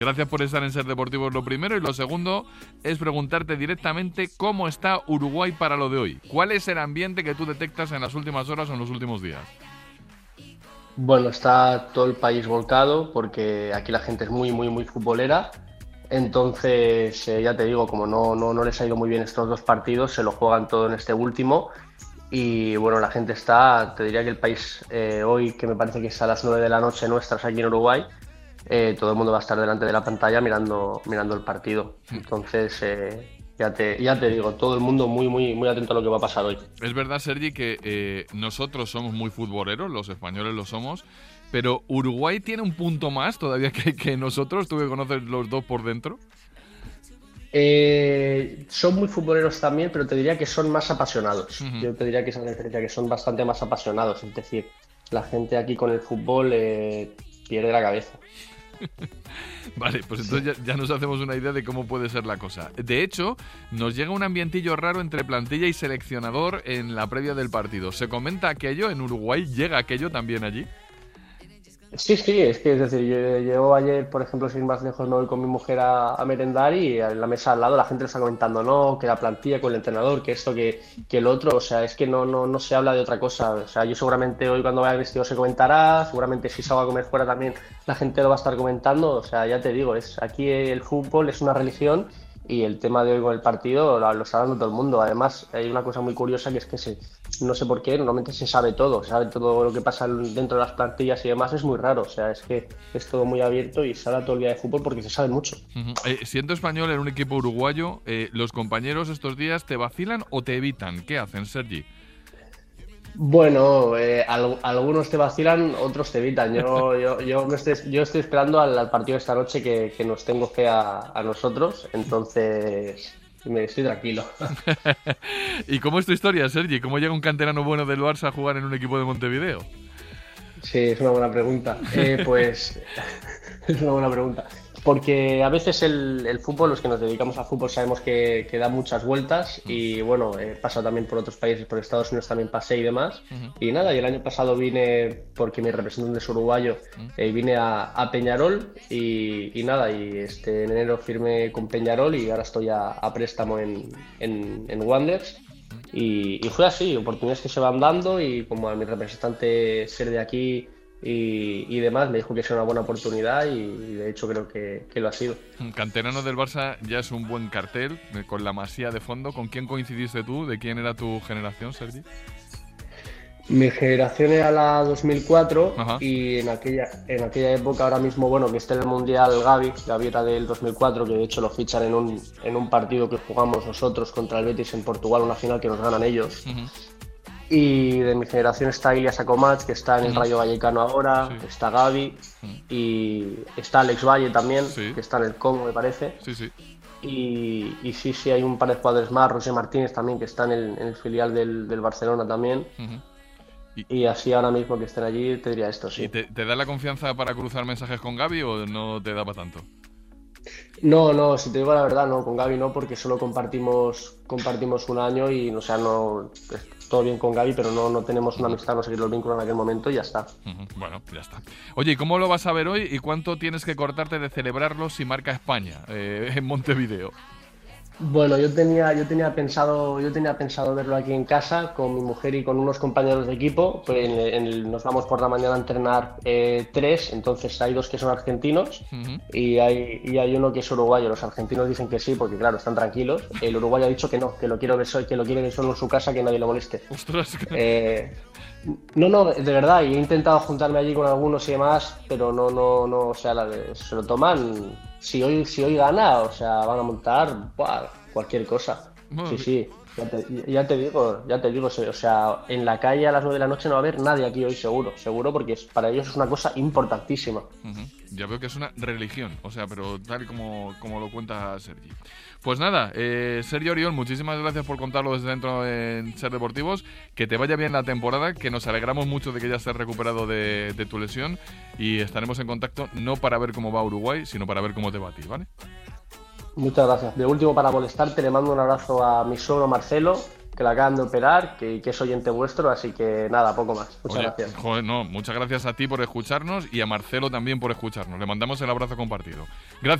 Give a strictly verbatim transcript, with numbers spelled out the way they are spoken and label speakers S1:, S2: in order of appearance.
S1: Gracias por estar en Ser Deportivos, lo primero. Y lo segundo es preguntarte directamente cómo está Uruguay para lo de hoy. ¿Cuál es el ambiente que tú detectas en las últimas horas o en los últimos días?
S2: Bueno, está todo el país volcado porque aquí la gente es muy, muy, muy futbolera. Entonces, eh, ya te digo, como no, no, no les ha ido muy bien estos dos partidos, se lo juegan todo en este último. Y bueno, la gente está, te diría que el país eh, hoy, que me parece que es a las nueve de la noche nuestras aquí en Uruguay, eh, todo el mundo va a estar delante de la pantalla mirando, mirando el partido. Entonces, eh, ya te, ya te digo, todo el mundo muy, muy, muy atento a lo que va a pasar hoy.
S1: Es verdad, Sergi, que eh, nosotros somos muy futboleros, los españoles lo somos, pero Uruguay tiene un punto más todavía que, que nosotros. Tú que conoces los dos por dentro.
S2: Eh, son muy futboleros también, pero te diría que son más apasionados.
S1: Ujú.
S2: Yo te diría que esa es la diferencia, que son bastante más apasionados. Es decir, la gente aquí con el fútbol eh, pierde la cabeza.
S1: Vale, pues
S2: Sí.
S1: entonces ya, ya nos hacemos una idea de cómo puede ser la cosa. De hecho, nos llega un ambientillo raro entre plantilla y seleccionador en la previa del partido. ¿Se comenta aquello en Uruguay? ¿Llega aquello también allí?
S2: Sí, sí, es que es decir, yo llego ayer, por ejemplo, sin ir más lejos, me voy con mi mujer a, a merendar y en la mesa al lado la gente le está comentando, no, que la plantilla con el entrenador, que esto, que, que el otro, o sea, es que no, no, no se habla de otra cosa. O sea, yo seguramente hoy cuando vaya al vestido se comentará, seguramente si salgo a comer fuera también la gente lo va a estar comentando. O sea, ya te digo, es aquí el fútbol es una religión y el tema de hoy con el partido lo, lo está dando todo el mundo. Además, hay una cosa muy curiosa que es que se, no sé por qué, normalmente se sabe todo, se sabe todo lo que pasa dentro de las plantillas y demás, es muy raro. O sea, es que es todo muy abierto y se habla todo el día de fútbol porque se sabe mucho.
S1: Ujú. Eh, siendo español en un equipo uruguayo, eh, ¿los compañeros estos días te vacilan o te evitan? ¿Qué hacen, Sergi?
S2: Bueno, eh, al- algunos te vacilan, otros te evitan. Yo, yo, yo, me estoy, yo estoy esperando al, al partido de esta noche que, que nos tengo fe a, a nosotros, entonces me estoy tranquilo.
S1: ¿Y cómo es tu historia, Sergi? ¿Cómo llega un canterano bueno del Barça a jugar en un equipo de Montevideo?
S2: Sí, es una buena pregunta. Eh, pues es una buena pregunta. Porque a veces el, el fútbol, los que nos dedicamos al fútbol, sabemos que, que da muchas vueltas y bueno, he pasado también por otros países, por Estados Unidos también pasé y demás.
S1: Ujú,
S2: Y nada, y el año pasado vine, porque mi representante es uruguayo,
S1: ujú.
S2: eh, vine a, a Peñarol y, y nada, y este, en enero firmé con Peñarol y ahora estoy a, a préstamo en, en, en Wanderers. Y, y fue así, oportunidades que se van dando y como a mi representante ser de aquí y, y demás, me dijo que era una buena oportunidad y, y de hecho creo que, que lo ha sido.
S1: Canterano del Barça ya es un buen cartel, eh, con la Masía de fondo. ¿Con quién coincidiste tú? ¿De quién era tu generación, Sergi?
S2: Mi generación era la dos mil cuatro
S1: Ajá.
S2: y en aquella, en aquella época ahora mismo, bueno, que esté en el Mundial Gavi, Gavi era del dos mil cuatro, que de hecho lo fichan en un, en un partido que jugamos nosotros contra el Betis en Portugal, una final que nos ganan ellos.
S1: Ujú,
S2: Y de mi generación está Ilias Akomach, que está en el
S1: ujú.
S2: Rayo Vallecano ahora,
S1: Sí.
S2: está Gavi
S1: Ujú.
S2: y está Alex Valle también,
S1: Sí,
S2: que está en el Congo, me parece.
S1: sí, sí.
S2: Y, y sí, sí, hay un par de jugadores más, Roger Martínez también, que está en el, en el filial del, del Barcelona también.
S1: Ujú. ¿Y,
S2: Y así ahora mismo que estén allí, te diría esto,
S1: y
S2: sí.
S1: te, te da la confianza para cruzar mensajes con Gaby o no te da para tanto?
S2: No, no, si te digo la verdad, no, con Gaby no, porque solo compartimos, compartimos un año y, o sea, no, es todo bien con Gaby, pero no, no tenemos una
S1: Ujú,
S2: amistad, no seguir los vínculos en aquel momento y ya está.
S1: ujú. Bueno, ya está. Oye, ¿y cómo lo vas a ver hoy y cuánto tienes que cortarte de celebrarlo si marca España eh, en Montevideo?
S2: Bueno, yo tenía, yo tenía pensado, yo tenía pensado verlo aquí en casa con mi mujer y con unos compañeros de equipo. Pues en el- en el- nos vamos por la mañana a entrenar eh, tres, entonces hay dos que son argentinos
S1: Ujú.
S2: y hay, y hay uno que es uruguayo. Los argentinos dicen que sí, porque claro, están tranquilos. El uruguayo ha dicho que no, que lo quiero ver, so- que lo quiere ver solo en su casa, que nadie lo moleste.
S1: Ostras.
S2: Eh, no, no, de verdad, y he intentado juntarme allí con algunos y demás, pero no, no, no, o sea, la de- se lo toman. Si hoy, si hoy gana, o sea, van a montar buah, cualquier cosa. Sí,
S1: Bueno,
S2: sí, ya te, ya te digo, ya te digo, o sea, en la calle a las nueve de la noche no va a haber nadie aquí hoy, seguro, seguro, porque es- para ellos es una cosa importantísima.
S1: ujú. Ya veo que es una religión, o sea, pero tal y como, como lo cuenta Sergi. Pues nada, eh, Sergio Oriol, muchísimas gracias por contarlo desde dentro en Ser Deportivos. Que te vaya bien la temporada, que nos alegramos mucho de que ya estés recuperado de, de tu lesión y estaremos en contacto no para ver cómo va Uruguay, sino para ver cómo te va a ti, ¿vale?
S2: Muchas gracias. De último, para molestarte, le mando un abrazo a mi suegro Marcelo, que la acaban de operar, que, que es oyente vuestro, así que nada, poco más. Muchas
S1: Oye,
S2: gracias.
S1: joder, no, muchas gracias a ti por escucharnos y a Marcelo también por escucharnos. Le mandamos el abrazo compartido. Gracias.